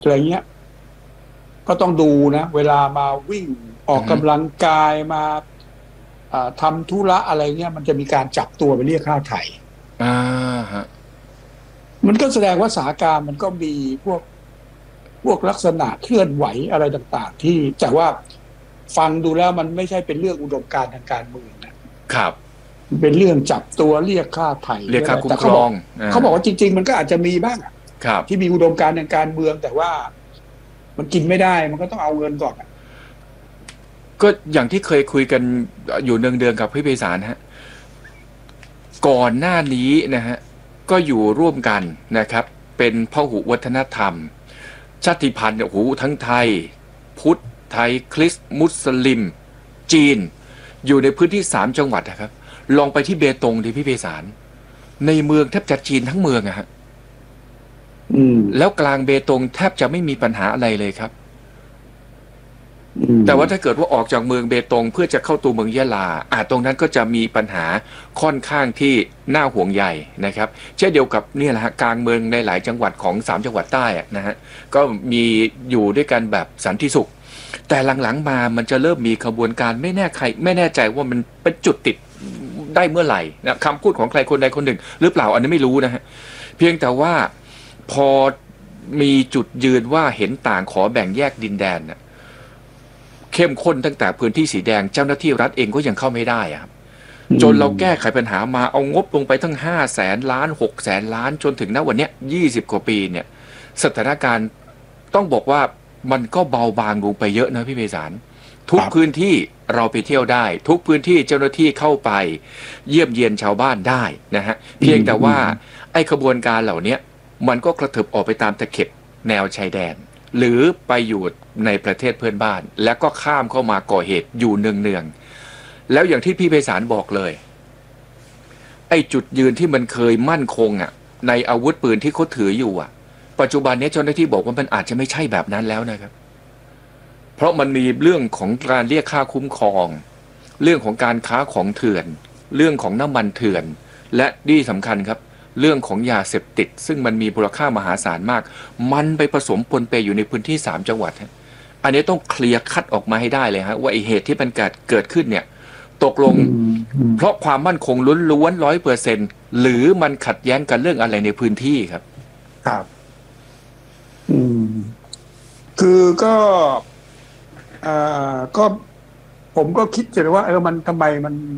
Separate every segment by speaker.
Speaker 1: อะไรเงี้ยก็ต้องดูนะเวลามาวิ่งออก
Speaker 2: อือฮึ
Speaker 1: กำลังกายมาทำธุระอะไรเงี้ยมันจะมีการจับตัวไปเรียกค่าไถ่
Speaker 2: อ่าฮะ
Speaker 1: มันก็แสดงว่าสถานการณ์มันก็มีพวกลักษณะเคลื่อนไหวอะไรต่างๆที่แต่ว่าฟังดูแล้วมันไม่ใช่เป็นเรื่องอุดมการณ์ทางการเมืองนะครับมันเป็นเรื่องจับตัวเรียกค่าไถ่
Speaker 2: เรียกค่าคุ้ม
Speaker 1: แต่เขาบอก
Speaker 2: ครอง
Speaker 1: ว่าจริงๆมันก็อาจจะมีบ้างอะ
Speaker 2: ครับ
Speaker 1: ที่มีอุดมการณ์ทางการเมืองแต่ว่ามันกินไม่ได้มันก็ต้องเอาเงินก่อนอะ
Speaker 2: ก็อย่างที่เคยคุยกันอยู่เนืองๆกับพี่ไพศาลฮะก่อนหน้านี้นะฮะก็อยู่ร่วมกันนะครับเป็นพหุวัฒนธรรมชาติพันธุ์เนี่ยโอ้โหทั้งไทยพุทธไทยคริสต์มุสลิมจีนอยู่ในพื้นที่3 จังหวัดนะครับลองไปที่เบตงที่พี่ไพศาลในเมืองแทบจะจีนทั้งเมืองอะฮะ
Speaker 1: อืม
Speaker 2: แล้วกลางเบตงแทบจะไม่มีปัญหาอะไรเลยครับ
Speaker 1: อืม
Speaker 2: แต่ว่าถ้าเกิดว่าออกจากเมืองเบตงเพื่อจะเข้าตัวเมืองยะลาตรงนั้นก็จะมีปัญหาค่อนข้างที่น่าห่วงใยนะครับเช่นเดียวกับเนี่ยแหละฮะกลางเมืองในหลายจังหวัดของ3 จังหวัดใต้นะฮะก็มีอยู่ด้วยกันแบบสันติสุขแต่หลังๆมามันจะเริ่มมีขบวนการไม่แน่ใจว่ามันเป็นจุดติดได้เมื่อไหร่นะคำพูดของใครคนใดคนหนึ่งหรือเปล่าอันนี้ไม่รู้นะฮะเพียงแต่ว่าพอมีจุดยืนว่าเห็นต่างขอแบ่งแยกดินแดนนะ เข้มข้นตั้งแต่พื้นที่สีแดงเจ้าหน้าที่รัฐเองก็ยังเข้าไม่ได้อะครับจนเราแก้ไขปัญหามาเอางบลงไปทั้ง500,000 ล้าน600,000 ล้านจนถึงณวันเนี้ย20 กว่าปีเนี่ยสถานการณ์ต้องบอกว่ามันก็เบาบางลงไปเยอะนะพี่เมษารทุกพื้นที่เราไปเที่ยวได้ทุกพื้นที่เจ้าหน้าที่เข้าไปเยี่ยมเยียนชาวบ้านได้นะฮะเพียงแต่ว่าไอ้ขบวนการเหล่านี้มันก็กระเถิบออกไปตามตะเข็บแนวชายแดน หรือไปอยู่ในประเทศเพื่อนบ้านแล้วก็ข้ามเข้ามาก่อเหตุอยู่เนืองๆแล้วอย่างที่พี่ไพศาลบอกเลยไอ้จุดยืนที่มันเคยมั่นคงในอาวุธปืนที่เขาถืออยู่ปัจจุบันนี้เจ้าหน้าที่บอกว่ามันอาจจะไม่ใช่แบบนั้นแล้วนะครับเพราะมันมีเรื่องของการเรียกค่าคุ้มครองเรื่องของการค้าของเถื่อนเรื่องของน้ำมันเถื่อนและที่สำคัญครับเรื่องของยาเสพติดซึ่งมันมีมูลค่ามหาศาลมากมันไปผสมปนเปอยู่ในพื้นที่3 จังหวัดฮะอันนี้ต้องเคลียร์คัดออกมาให้ได้เลยฮะว่าไอเหตุที่มันเกิดขึ้นเนี่ยตกลงเพราะความมั่นคงล้วน100%หรือมันขัดแย้งกันเรื่องอะไรในพื้นที่ครับ
Speaker 1: ครับอืมคือก็อ่ก็ผมก็คิดเลยว่ามันทำไม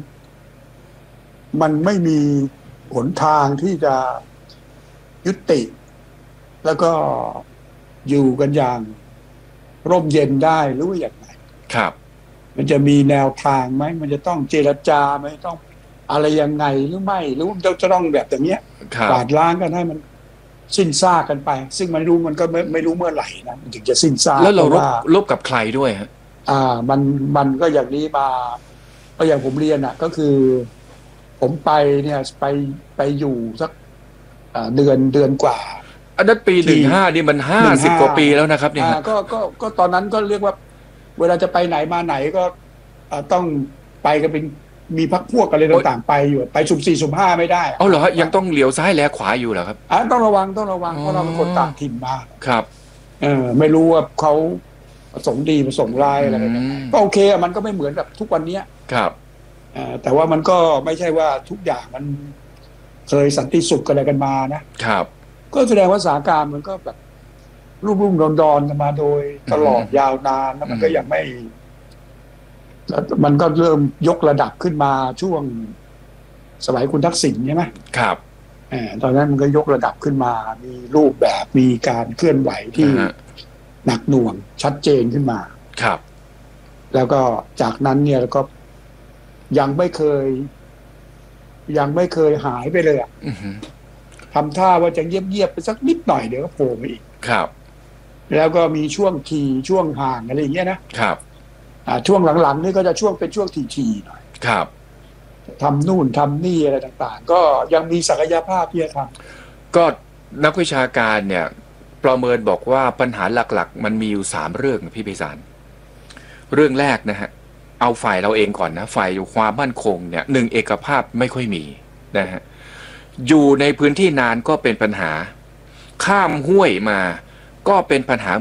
Speaker 1: มันไม่มีหนทางที่จะยุติแล้วก็อยู่กันอย่างร่มเย็นได้หรือว่าอย่างไร
Speaker 2: ครับ
Speaker 1: มันจะมีแนวทางไหมมันจะต้องเจรจาไหมต้องอะไรยังไงหรือไม่หรือว่าจะต้องแบบอย่างเนี้ย
Speaker 2: ครั
Speaker 1: กวา
Speaker 2: บ
Speaker 1: ดล้างกันให้มันสิ้นซากกันไปซึ่งมันก็ไม่รู้เมื่อไหร่นะมันถึงจะสิ้นซาก
Speaker 2: แล้วเรา
Speaker 1: เพราะว่า
Speaker 2: รบกับใครด้วยฮะ
Speaker 1: มันก็อย่างนี้มาก็อย่างผมเรียนก็คือผมไปเนี่ยไปอยู่สักเดือนกว่า
Speaker 2: อันนั้นปี
Speaker 1: ที่
Speaker 2: 15นี่มัน50 กว่าปีแล้วนะครับเนี่ยฮะ
Speaker 1: ก็ตอนนั้นก็เรียกว่าเวลาจะไปไหนมาไหนก็ต้องไปกันเป็นมีพรรคพวกอะไรต่างๆไปอยู่ไปสุ่ม 4 สุ่ม 5ไม่ได้
Speaker 2: เอาเหรอฮะยังต้องเหลียวซ้ายแลขวาอยู่เหรอครับ
Speaker 1: ต้องระวัง
Speaker 2: อ๋
Speaker 1: เพราะเราเป็นคนต่าง
Speaker 2: อ
Speaker 1: ถิ่นมา
Speaker 2: ครับ
Speaker 1: ไม่รู้ว่าเขาประสงค์ดีประสงค์ร้ายอะไรกันยังไง
Speaker 2: ม
Speaker 1: ก็โอเคมันก็ไม่เหมือนกับทุกวันนี้
Speaker 2: ครับ
Speaker 1: แต่ว่ามันก็ไม่ใช่ว่าทุกอย่างมันเคยสันติสุขกันอะไรกันมานะครับก็แสดงว่าสถานการณ์มันก็แบบรุ่มดอนกันมาโดยตลอดยาวนานแล้วมันก็ยังไม่แล้วมันก็เริ่มยกระดับขึ้นมาช่วงสมัยคุณทักษิณใช่ไหม
Speaker 2: ครับ
Speaker 1: ตอนนั้นมันก็ยกระดับขึ้นมามีรูปแบบมีการเคลื่อนไหวที่หนักหน่วงชัดเจนขึ้นมา
Speaker 2: ครับ
Speaker 1: แล้วก็จากนั้นเนี่ยก็ยังไม่เคยหายไปเลยทำท่าว่าจะเงียบๆไปสักนิดหน่อยเดี๋ยวก็โผล่มาอีก
Speaker 2: ครับ
Speaker 1: แล้วก็มีช่วงทีช่วงห่างอะไรอย่างเงี้ย
Speaker 2: นะครับ
Speaker 1: ช่วงหลังๆนี่ก็จะเป็นช่วงทีหน่อย
Speaker 2: ครับ
Speaker 1: ทำนู่นทำนี่อะไรต่างๆก็ยังมีศักยภาพที่จะท
Speaker 2: ก็นักวิชาการเนี่ยประเมินบอกว่าปัญหาหลักๆมันมีอยู่3 เรื่องพี่ไพศาลเรื่องแรกนะฮะเอาฝ่ายเราเองก่อนนะฝ่ายความมั่นคงเนี่ยเอกภาพไม่ค่อยมีนะฮะอยู่ในพื้นที่นานก็เป็นปัญหาข้ามห้วยมาก็เป็นปัญหา